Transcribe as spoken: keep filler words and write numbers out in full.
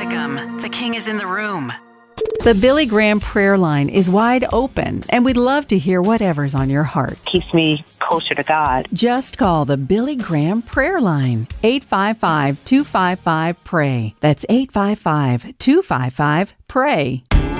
Wickham, the king is in the room. The Billy Graham prayer line is wide open, and we'd love to hear whatever's on your heart. Keeps me closer to God. Just call the Billy Graham prayer line, eight five five, two five five, P R A Y. That's eight five five, two five five, P R A Y.